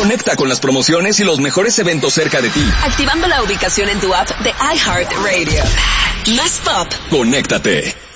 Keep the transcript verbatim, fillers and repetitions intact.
Conecta con las promociones y los mejores eventos cerca de ti. Activando la ubicación en tu app de iHeartRadio. Más pop. Conéctate.